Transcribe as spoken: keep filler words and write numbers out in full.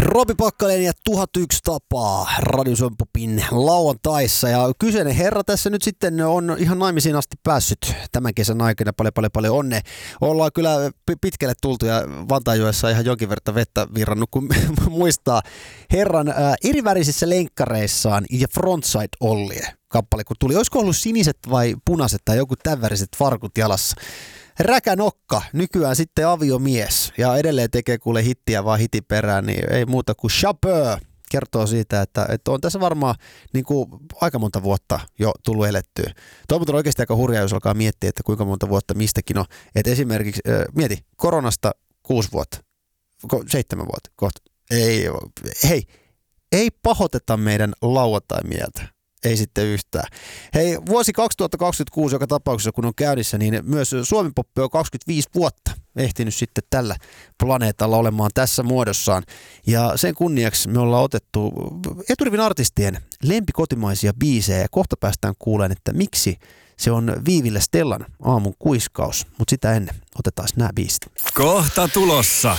Robi Pakkalen ja tuhat yksi tapaa Radio Suomi Popin lauantaissa. Ja kyseinen herra tässä nyt sitten on ihan naimisiin asti päässyt tämän kesän aikana. Paljon, paljon, paljon onne. Ollaan kyllä pitkälle tultu ja Vantaanjoessa ihan jonkin verran vettä virrannut, kun muistaa herran ää, erivärisissä lenkkareissaan ja Frontside Ollie kappale, kun tuli. Olisiko ollut siniset vai punaiset tai joku tämän väriset farkut jalassa? Räkänokka, nykyään sitten aviomies ja edelleen tekee kuule hittiä vaan hitin perään, niin ei muuta kuin chapeau. Kertoo siitä, että, että on tässä varmaan niin kuin aika monta vuotta jo tullut elettyä. Tuo on oikeasti aika hurjaa, jos alkaa miettiä, että kuinka monta vuotta mistäkin on. Että esimerkiksi, äh, mieti, koronasta kuusi vuotta, ko, seitsemän vuotta kohta. Ei, hei, ei pahoiteta meidän lauantai-mieltä. Ei sitten yhtään. Hei, vuosi kaksituhattakaksikymmentäkuusi joka tapauksessa kun on käynnissä, niin myös Suomi Poppi on kaksikymmentäviisi vuotta ehtinyt sitten tällä planeetalla olemaan tässä muodossaan. Ja sen kunniaksi me ollaan otettu eturivin artistien lempikotimaisia biisejä ja kohta päästään kuulemaan, että miksi se on Viiville Stellan aamun kuiskaus. Mutta sitä ennen otetaan nämä biisit. Kohta tulossa.